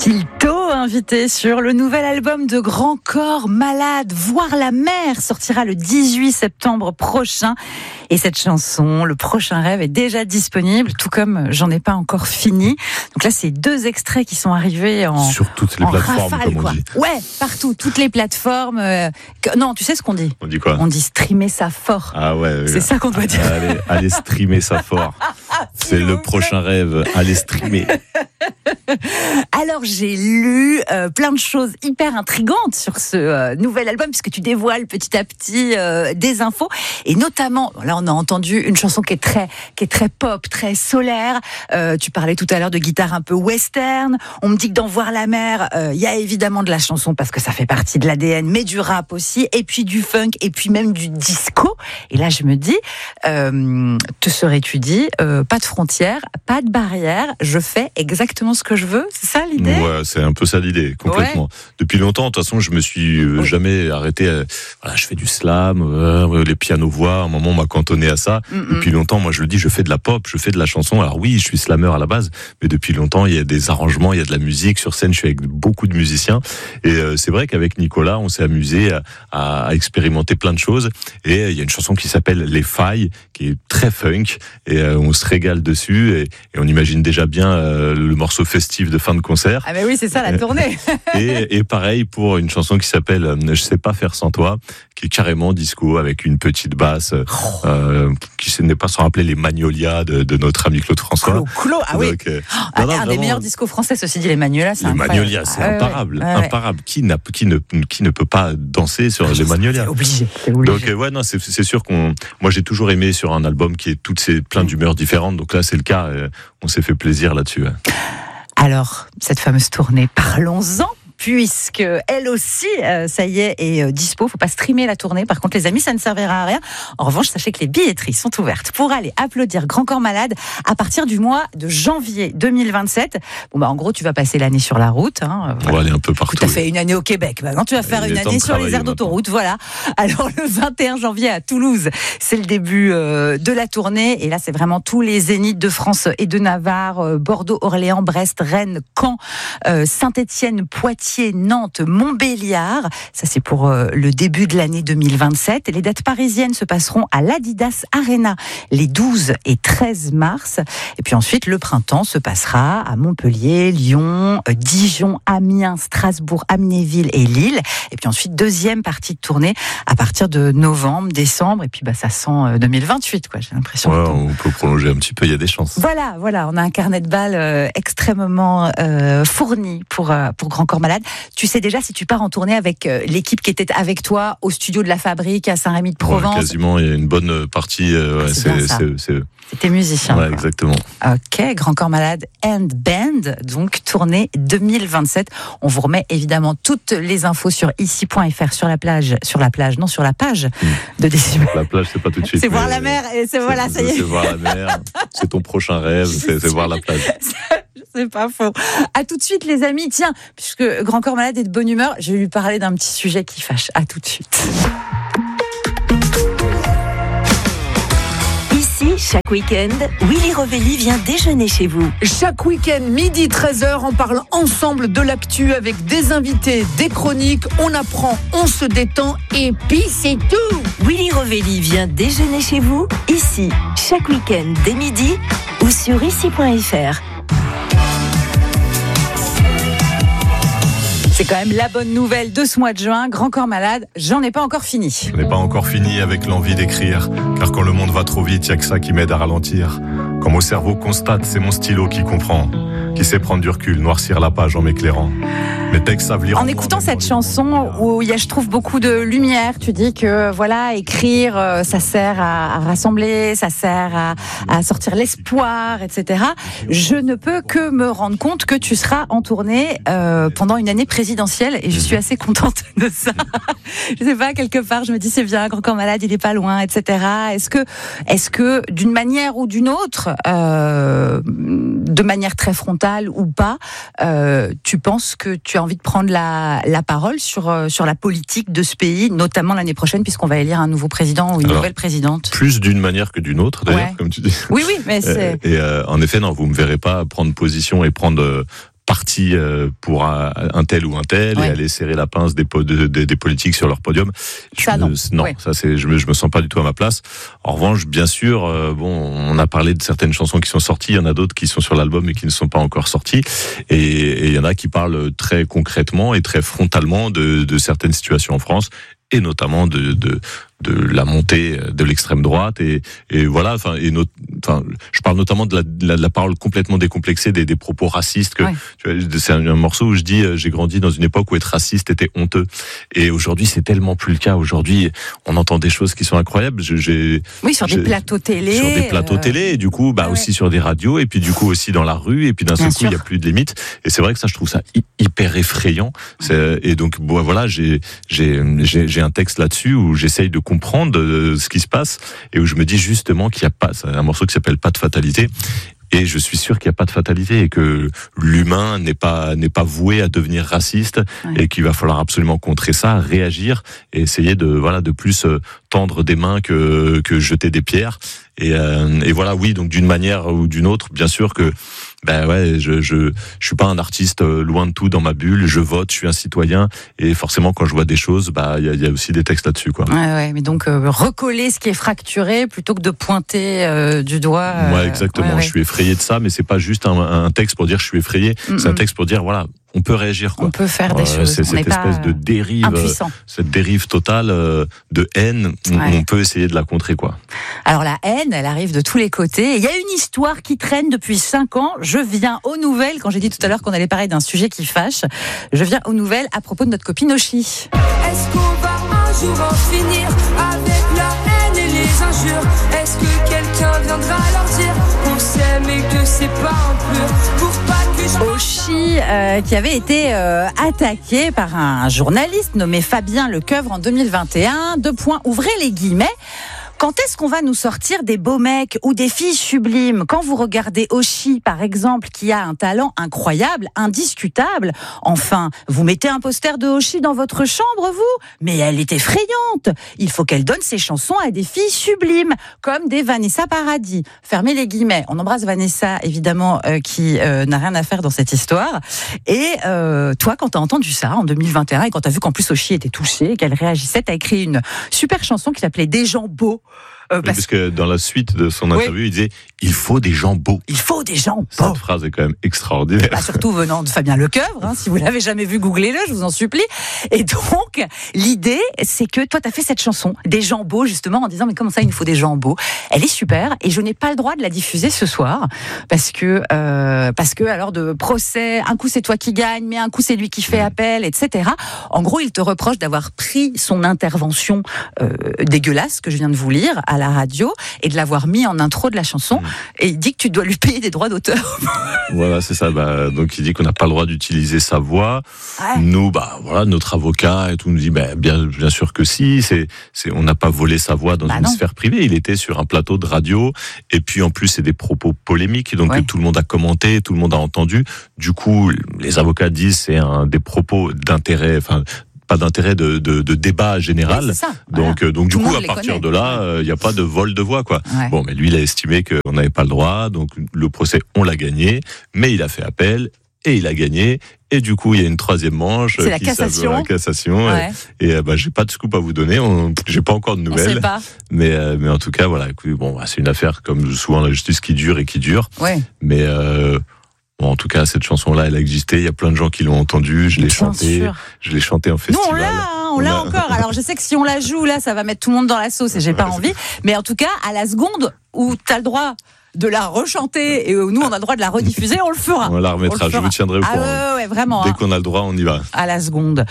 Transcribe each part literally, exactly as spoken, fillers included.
Kilto, invité sur le nouvel album de Grand Corps Malade, Voir la mer, sortira le dix-huit septembre prochain. Et cette chanson, Le prochain rêve, est déjà disponible, tout comme J'en ai pas encore fini. Donc là, c'est deux extraits qui sont arrivés en sur toutes les plateformes, rafale, comme on quoi. dit. Ouais, partout, toutes les plateformes. Euh, que, non, tu sais ce qu'on dit ? On dit quoi ? On dit streamer ça fort. Ah ouais. C'est ouais. ça qu'on doit dire. Allez, allez streamer ça fort. C'est le prochain rêve. Allez streamer. Alors j'ai lu euh, plein de choses hyper intrigantes sur ce euh, nouvel album, puisque tu dévoiles petit à petit euh, des infos, et notamment là on a entendu une chanson qui est très qui est très pop, très solaire. Euh, tu parlais tout à l'heure de guitare un peu western. On me dit que dans Voir la mer, il euh, y a évidemment de la chanson parce que ça fait partie de l'A D N, mais du rap aussi, et puis du funk, et puis même du disco. Et là je me dis, euh, te serais-tu dit, euh, pas de frontières, pas de barrières, je fais exactement ce que je veux, c'est ça l'idée ? Ouais, c'est un peu ça l'idée, complètement. Ouais. Depuis longtemps, de toute façon, je me suis euh, oui. jamais arrêté. À, voilà, je fais du slam, euh, les pianos-voix. À un moment, on m'a cantonné à ça. Mm-hmm. Depuis longtemps, moi, je le dis, je fais de la pop, je fais de la chanson. Alors oui, je suis slameur à la base, mais depuis longtemps, il y a des arrangements, il y a de la musique sur scène. Je suis avec beaucoup de musiciens, et euh, c'est vrai qu'avec Nicolas, on s'est amusé à, à expérimenter plein de choses. Et euh, il y a une chanson qui s'appelle Les Failles, qui est très funk, et euh, on se régale dessus, et, et on imagine déjà bien euh, le morceau festif de fin de concert. Ah mais oui, c'est ça la tournée. et, et pareil pour une chanson qui s'appelle Je sais pas faire sans toi, qui est carrément disco avec une petite basse, oh. euh, qui n'est pas sans rappeler les Magnolias de, de notre ami Claude François. Claude, Claude, ah oui. Euh, oh, non, non, un vraiment, des meilleurs discos français, ceci dit, les Magnolias. C'est les incroyable. Magnolias, c'est ah, imparable, ouais, ouais. imparable. Qui, n'a, qui, ne, qui ne peut pas danser sur ah, les Magnolias ? C'est obligé. C'est obligé. Donc euh, ouais, non, c'est, c'est sûr qu'on. Moi, j'ai toujours aimé sur un album qui est toutes ces plein d'humeurs différentes. Donc là, c'est le cas. Euh, on s'est fait plaisir là-dessus. Ouais. Alors, cette fameuse tournée, parlons-en, puisque elle aussi, euh, ça y est, est euh, dispo. Faut pas streamer la tournée. Par contre, les amis, ça ne servira à rien. En revanche, sachez que les billetteries sont ouvertes pour aller applaudir Grand Corps Malade à partir du mois de janvier deux mille vingt-sept. Bon, bah, en gros, tu vas passer l'année sur la route. Hein, voilà. On va aller un peu partout. Tu as fait une année au Québec. Maintenant, tu vas faire une année sur les aires d'autoroute. Voilà. Alors, le vingt et un janvier à Toulouse, c'est le début euh, de la tournée. Et là, c'est vraiment tous les zéniths de France et de Navarre, euh, Bordeaux, Orléans, Brest, Rennes, Caen, euh, Saint-Étienne, Poitiers, Nantes, Montbéliard. Ça, c'est pour euh, le début de l'année deux mille vingt-sept. Et les dates parisiennes se passeront à l'Adidas Arena les douze et treize mars. Et puis ensuite, le printemps se passera à Montpellier, Lyon, euh, Dijon, Amiens, Strasbourg, Amnéville et Lille. Et puis ensuite, deuxième partie de tournée à partir de novembre, décembre. Et puis, bah, ça sent euh, deux mille vingt-huit, quoi. J'ai l'impression. Ouais, que... on peut prolonger un petit peu. Il y a des chances. Voilà, voilà. On a un carnet de balles euh, extrêmement euh, fourni pour euh, pour Grand Corps Malade. Tu sais déjà si tu pars en tournée avec euh, l'équipe qui était avec toi au studio de la Fabrique à Saint-Rémy-de-Provence. Ouais, quasiment, il y a une bonne partie. Euh, ouais, c'est, c'est, c'est, c'est, c'est... C'était musicien. Ouais, exactement. Ok, Grand Corps Malade and Band, donc tournée deux mille vingt-sept. On vous remet évidemment toutes les infos sur ici point f r, sur la plage, sur la plage, non, sur la page mmh. de Décibel. La plage, c'est pas tout de suite. C'est voir la mer, et c'est, c'est voilà, ça y est. C'est voir la mer, c'est ton prochain rêve, c'est, c'est voir la plage. C'est pas faux. À tout de suite, les amis. Tiens, puisque Grand Corps Malade est de bonne humeur, je vais lui parler d'un petit sujet qui fâche. À tout de suite. Ici, chaque week-end, Willy Rovelli vient déjeuner chez vous. Chaque week-end, midi treize heures, on parle ensemble de l'actu avec des invités, des chroniques, on apprend, on se détend et puis c'est tout. Willy Rovelli vient déjeuner chez vous, ici, chaque week-end dès midi ou sur ici point f r. C'est quand même la bonne nouvelle de ce mois de juin. Grand Corps Malade, j'en ai pas encore fini. Je n'ai pas encore fini avec l'envie d'écrire, car quand le monde va trop vite, il n'y a que ça qui m'aide à ralentir. Quand mon cerveau constate, c'est mon stylo qui comprend, qui sait prendre du recul, noircir la page en m'éclairant. Mes textes savent lire. En écoutant cette chanson où il y a, je trouve, beaucoup de lumière, tu dis que voilà, écrire, ça sert à, à rassembler, ça sert à, à sortir l'espoir, et cetera. Je ne peux que me rendre compte que tu seras en tournée euh, pendant une année présidentielle et je suis assez contente de ça. Je sais pas, quelque part, je me dis c'est bien, Grand Corps Malade, il est pas loin, et cetera. Est-ce que, est-ce que d'une manière ou d'une autre, euh, de manière très frontale ou pas, euh, tu penses que tu as envie de prendre la, la parole sur, euh, sur la politique de ce pays, notamment l'année prochaine, puisqu'on va élire un nouveau président ou une Alors, nouvelle présidente. Plus d'une manière que d'une autre, d'ailleurs, ouais. comme tu dis. Oui, oui, mais c'est... Et, et euh, en effet, non, vous me verrez pas prendre position et prendre... Euh, parti pour un, un tel ou un tel ouais. et aller serrer la pince des, de, de, des politiques sur leur podium. Ça, je, non. Non, ouais. ça c'est, je me, je me sens pas du tout à ma place. En revanche, bien sûr, euh, bon, on a parlé de certaines chansons qui sont sorties, il y en a d'autres qui sont sur l'album et qui ne sont pas encore sorties, et, et il y en a qui parlent très concrètement et très frontalement de, de certaines situations en France, et notamment de, de, de la montée de l'extrême droite, et, et voilà, enfin, et not, enfin, je parle notamment de la, de la, de la parole complètement décomplexée, des, des propos racistes. Que, ouais. tu vois, c'est un, un morceau où je dis, j'ai grandi dans une époque où être raciste était honteux, et aujourd'hui c'est tellement plus le cas. Aujourd'hui, on entend des choses qui sont incroyables. J'ai, oui, sur des plateaux télé, sur des plateaux euh... télé, et du coup, bah ouais, aussi ouais. sur des radios, et puis du coup aussi dans la rue, et puis d'un seul coup, il y a plus de limites. Et c'est vrai que ça, je trouve ça hyper effrayant. C'est, et donc, bon, voilà, j'ai, j'ai, j'ai, j'ai un texte là-dessus où j'essaye de comprendre euh, ce qui se passe, et où je me dis justement qu'il n'y a pas, c'est un morceau qui s'appelle Pas de fatalité, et je suis sûr qu'il n'y a pas de fatalité, et que l'humain n'est pas n'est pas voué à devenir raciste, ouais. et qu'il va falloir absolument contrer ça, réagir, et essayer de voilà de plus euh, tendre des mains que que jeter des pierres. Et, euh, et voilà, oui, donc d'une manière ou d'une autre, bien sûr que ben ouais, je je je suis pas un artiste euh, loin de tout dans ma bulle. Je vote, je suis un citoyen, et forcément quand je vois des choses, bah il y a, y a aussi des textes là-dessus, quoi. Ouais, ouais, mais donc euh, recoller ce qui est fracturé plutôt que de pointer euh, du doigt. Euh, ouais, exactement. Ouais, ouais. Je suis effrayé de ça, mais c'est pas juste un, un texte pour dire je suis effrayé. Mm-hmm. C'est un texte pour dire voilà, on peut réagir, quoi. On peut faire des euh, choses. C'est on cette espèce de dérive, impuissant. cette dérive totale euh, de haine. Ouais. On, on peut essayer de la contrer, quoi. Alors la haine, elle arrive de tous les côtés. Il y a une histoire qui traîne depuis cinq ans. Je viens aux nouvelles. Quand j'ai dit tout à l'heure qu'on allait parler d'un sujet qui fâche, je viens aux nouvelles à propos de notre copine Oshi. Est-ce qu'on va un jour en finir avec la haine et les injures? Est-ce que quelqu'un viendra leur dire qu'on s'aime et que c'est pas un pleur pour pas que je... Oshi, euh, qui avait été euh, attaqué par un journaliste nommé Fabien Lecoeuvre en deux mille vingt et un. Deux points, ouvrez les guillemets. Quand est-ce qu'on va nous sortir des beaux mecs ou des filles sublimes? Quand vous regardez Oshi, par exemple, qui a un talent incroyable, indiscutable, enfin, vous mettez un poster de Oshi dans votre chambre, vous? Mais elle est effrayante. Il faut qu'elle donne ses chansons à des filles sublimes, comme des Vanessa Paradis. Fermez les guillemets. On embrasse Vanessa, évidemment, euh, qui euh, n'a rien à faire dans cette histoire. Et euh, toi, quand t'as entendu ça en deux mille vingt et un, et quand t'as vu qu'en plus Oshi était touchée, qu'elle réagissait, t'as écrit une super chanson qui s'appelait Des gens beaux. Euh, parce... Oui, parce que dans la suite de son interview, oui. il disait « Il faut des gens beaux ». Il faut des gens beaux. Cette phrase est quand même extraordinaire. Bah, surtout venant de Fabien Lecoeuvre. Hein, si vous l'avez jamais vu, googlez-le, je vous en supplie. Et donc, l'idée, c'est que toi, tu as fait cette chanson, Des gens beaux, justement, en disant « Mais comment ça, il nous faut des gens beaux ?» Elle est super, et je n'ai pas le droit de la diffuser ce soir, parce que, euh, parce que alors, de procès, un coup c'est toi qui gagne, mais un coup c'est lui qui fait appel, et cetera. En gros, il te reproche d'avoir pris son intervention euh, dégueulasse, que je viens de vous lire, à la radio, et de l'avoir mis en intro de la chanson, mmh. et il dit que tu dois lui payer des droits d'auteur. Voilà, c'est ça. Bah, donc il dit qu'on n'a pas le droit d'utiliser sa voix. Ouais. Nous, bah voilà, notre avocat et tout nous dit, bah, bien, bien sûr que si. C'est, c'est, on n'a pas volé sa voix dans bah une non. sphère privée. Il était sur un plateau de radio, et puis en plus c'est des propos polémiques, donc ouais. tout le monde a commenté, tout le monde a entendu. Du coup, les avocats disent c'est un des propos d'intérêt, enfin. Pas d'intérêt de, de, de débat général. Ouais, ça, donc, voilà. donc du Tout coup, à partir connaît. de là, il euh, n'y a pas de vol de voix, quoi. Ouais. Bon, mais lui, il a estimé qu'on n'avait pas le droit, donc le procès, on l'a gagné, mais il a fait appel et il a gagné. Et du coup, il y a une troisième manche. C'est la cassation. La cassation. Ouais. Et, et bah, j'ai pas de scoop à vous donner. On, j'ai pas encore de nouvelles. On sait pas. Mais, euh, mais en tout cas, voilà. Écoutez, bon, c'est une affaire comme souvent la justice qui dure et qui dure. Ouais. Mais euh, bon, en tout cas, cette chanson-là, elle a existé. Il y a plein de gens qui l'ont entendue. Je l'ai chantée. Je l'ai chantée en festival. Nous, on l'a, hein, on, on l'a a... encore. Alors, je sais que si on la joue là, ça va mettre tout le monde dans la sauce et j'ai pas envie. Mais en tout cas, à la seconde où t'as le droit de la rechanter et nous on a le droit de la rediffuser, on le fera. On la remettra, on je vous tiendrai au courant. Ah ouais, ouais, vraiment. Dès hein. qu'on a le droit, on y va. À la seconde.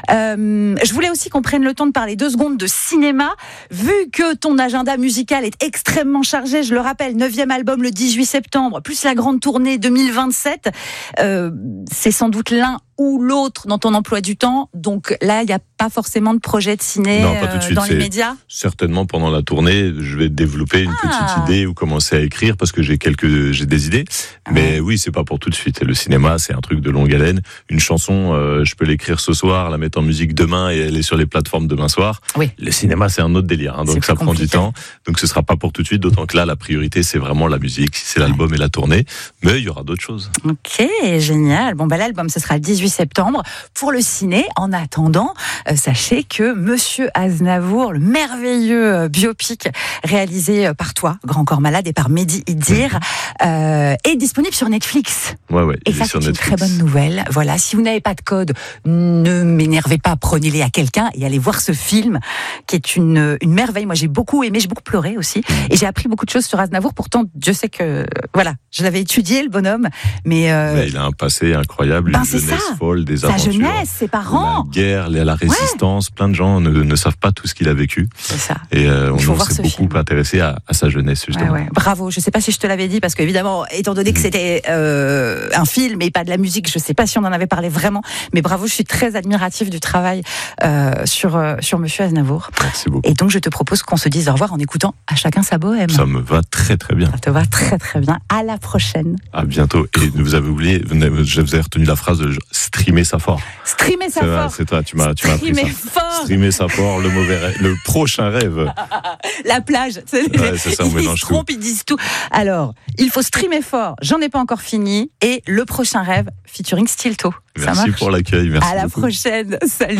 Euh, je voulais aussi qu'on prenne le temps de parler deux secondes de cinéma. Vu que ton agenda musical est extrêmement chargé, je le rappelle, neuvième album le dix-huit septembre, plus la grande tournée deux mille vingt-sept, euh, c'est sans doute l'un ou l'autre dans ton emploi du temps. Donc là, il n'y a pas forcément de projet de ciné non, pas tout de suite. dans C'est les médias. Certainement pendant la tournée, je vais développer une ah. petite idée ou commencer à écrire parce que j'ai quelques, j'ai des idées. Mais oui, c'est pas pour tout de suite. Et le cinéma, c'est un truc de longue haleine. Une chanson, euh, je peux l'écrire ce soir, la mettre en musique demain et elle est sur les plateformes demain soir. Oui. Le cinéma, c'est un autre délire. Hein, donc ça prend compliqué. du temps. Donc ce sera pas pour tout de suite. D'autant que là, la priorité, c'est vraiment la musique, c'est l'album et la tournée. Mais il y aura d'autres choses. Ok, génial. Bon, bah l'album, ce sera le dix-huit septembre. Pour le ciné, en attendant, euh, sachez que Monsieur Aznavour, le merveilleux biopic réalisé par toi, Grand Corps Malade, et par Mehdi Idir, euh, est disponible sur Netflix. Ouais, ouais. Et ça, c'est une très bonne nouvelle. Voilà, si vous n'avez pas de code, ne m'énervez pas, prenez-les à quelqu'un et allez voir ce film, qui est une, une merveille. Moi, j'ai beaucoup aimé, j'ai beaucoup pleuré aussi, et j'ai appris beaucoup de choses sur Aznavour. Pourtant, Dieu sait que, voilà, je l'avais étudié, le bonhomme, mais... Euh, mais il a un passé incroyable, ben une jeunesse ça. folle, des Sa aventures. Sa jeunesse, ses parents. La guerre, la résistance, ouais. Plein de gens ne, ne savent pas tout ce qu'il a vécu. C'est ça. Et euh, on s'est beaucoup film. intéressé à, à sa jeunesse, justement. Ouais, ouais. Bravo, je sais pas si je te l'avais dit, parce qu'évidemment, étant donné que c'était euh, un film et pas de la musique, je sais pas si on en avait parlé vraiment, mais bravo, je suis très admirative du travail euh, sur, euh, sur Monsieur Aznavour. Merci beaucoup. Et donc, je te propose qu'on se dise au revoir en écoutant À chacun sa bohème. Ça me va très très bien. Ça te va très très bien. À la prochaine. À bientôt. Et vous avez oublié, je vous ai retenu la phrase de streamer ça fort. Streamer ça fort. C'est toi, tu m'as, tu m'as appris ça. Fort. Streamer ça fort, le mauvais rêve, le prochain rêve. La plage. C'est, ouais, c'est ça, on ils mélange se trompent, tout. Ils disent tout. Alors, il faut streamer fort. J'en ai pas encore fini. Et le prochain rêve, featuring Stilto. Merci pour l'accueil. Merci. À la beaucoup. prochaine. Salut.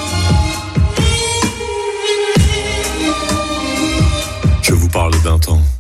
Je vous parle d'un temps